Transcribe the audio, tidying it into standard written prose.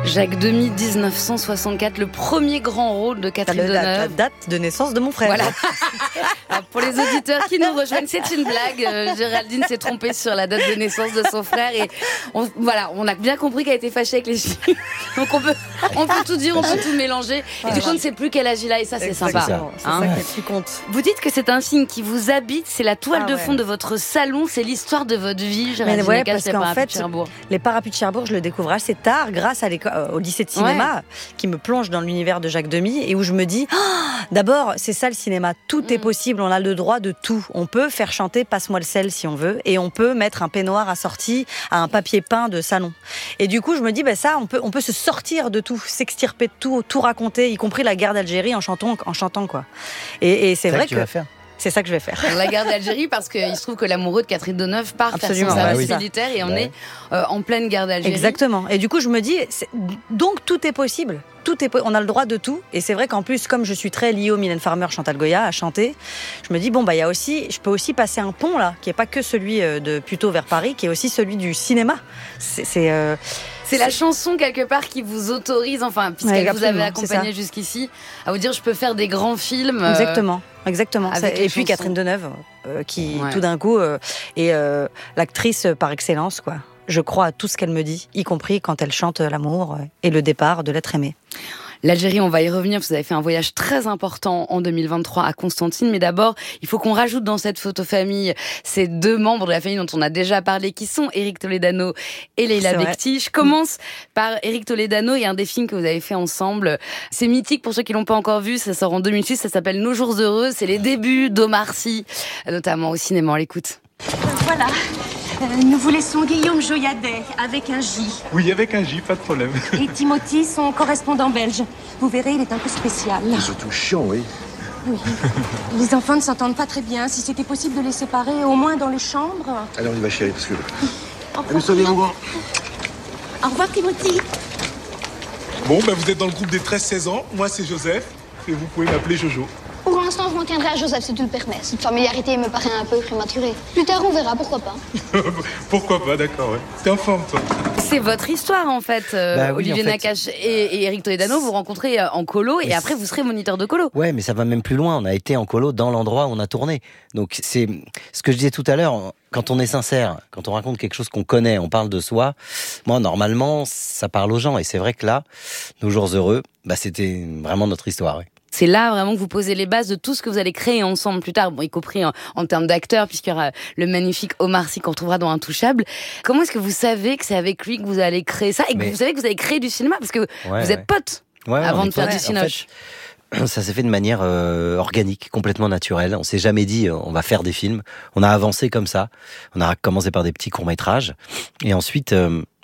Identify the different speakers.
Speaker 1: Jacques Demy, 1964, le premier grand rôle de Catherine Deneuve.
Speaker 2: La date de naissance de mon frère.
Speaker 1: Voilà. Alors, pour les auditeurs qui nous rejoignent, c'est une blague. Géraldine s'est trompée sur la date de naissance de son frère et on a bien compris qu'elle a été fâchée avec les chiffres. Donc on peut tout dire, on peut tout mélanger. Et du coup, on ne sait plus quel âge il a et ça, c'est sympa.
Speaker 2: C'est ça qui compte.
Speaker 1: Vous dites que c'est un signe qui vous habite, c'est la toile de fond de votre salon, c'est l'histoire de votre vie.
Speaker 2: Géraldine parce qu'en fait, les Parapluies de Cherbourg, je le découvre assez tard grâce au lycée de cinéma qui me plonge dans l'univers de Jacques Demy et où je me dis, d'abord, c'est ça le cinéma, tout est possible, on a le droit de tout. On peut faire chanter Passe-moi le sel si on veut et on peut mettre un peignoir assorti à un papier peint de salon. Et du coup, je me dis, ça, on peut se sortir de tout, s'extirper de tout raconter, y compris la guerre d'Algérie en chantant quoi. Et c'est vrai que c'est ça que je vais faire.
Speaker 1: La guerre d'Algérie, parce qu'il se trouve que l'amoureux de Catherine Deneuve part faire son service militaire et on est en pleine guerre d'Algérie.
Speaker 2: Exactement. Et du coup, je me dis, donc tout est possible. On a le droit de tout. Et c'est vrai qu'en plus, comme je suis très liée au Mylène Farmer, Chantal Goya, à chanter, je me dis, je peux aussi passer un pont, là, qui n'est pas que celui de Puteaux vers Paris, qui est aussi celui du cinéma.
Speaker 1: C'est la chanson, quelque part, qui vous autorise, puisqu'elle vous avait accompagné jusqu'ici, à vous dire, je peux faire des grands films.
Speaker 2: Exactement. Et puis Catherine Deneuve, qui, tout d'un coup, est l'actrice par excellence, quoi. Je crois à tout ce qu'elle me dit, y compris quand elle chante l'amour et le départ de l'être aimé.
Speaker 1: L'Algérie, on va y revenir. Vous avez fait un voyage très important en 2023 à Constantine. Mais d'abord, il faut qu'on rajoute dans cette photo famille ces deux membres de la famille dont on a déjà parlé, qui sont Éric Toledano et Leïla Bekti. Je commence par Éric Toledano et un des films que vous avez fait ensemble. C'est mythique pour ceux qui l'ont pas encore vu. Ça sort en 2006. Ça s'appelle Nos jours heureux. C'est les débuts d'Omar Sy, notamment au cinéma. On l'écoute.
Speaker 3: Voilà. Nous vous laissons Guillaume Joyadet, avec un J.
Speaker 4: Oui, avec un J, pas de problème.
Speaker 3: Et Timothy, son correspondant belge. Vous verrez, il est un peu spécial.
Speaker 4: C'est surtout chiant, oui.
Speaker 3: Oui. Les enfants ne s'entendent pas très bien. Si c'était possible de les séparer, au moins dans les chambres.
Speaker 4: Allez, on y va, chérie, parce que...
Speaker 3: Allez, salut, au revoir. Au revoir, Timothy.
Speaker 4: Bon, vous êtes dans le groupe des 13-16 ans. Moi, c'est Joseph. Et vous pouvez m'appeler Jojo.
Speaker 5: Pour l'instant, je m'en tiendrai à Joseph, si tu le permets. Cette familiarité me paraît un peu prématurée. Plus tard, on verra, pourquoi pas.
Speaker 4: Pourquoi pas, d'accord, ouais. T'es en forme, toi.
Speaker 1: C'est votre histoire, en fait. Olivier Nakache et Éric Toledano, vous rencontrez en colo et après, vous serez moniteur de colo.
Speaker 6: Ouais, mais ça va même plus loin. On a été en colo dans l'endroit où on a tourné. Donc, c'est ce que je disais tout à l'heure. Quand on est sincère, quand on raconte quelque chose qu'on connaît, on parle de soi. Moi, normalement, ça parle aux gens. Et c'est vrai que là, Nos jours heureux, c'était vraiment notre histoire, ouais.
Speaker 1: C'est là vraiment que vous posez les bases de tout ce que vous allez créer ensemble plus tard, y compris en termes d'acteurs, puisqu'il y aura le magnifique Omar Sy qu'on retrouvera dans Intouchable. Comment est-ce que vous savez que c'est avec lui que vous allez créer ça et que vous savez que vous allez créer du cinéma, parce que vous êtes potes avant de faire du cinoche.
Speaker 6: En fait, ça s'est fait de manière organique, complètement naturelle. On s'est jamais dit on va faire des films. On a avancé comme ça. On a commencé par des petits courts-métrages et ensuite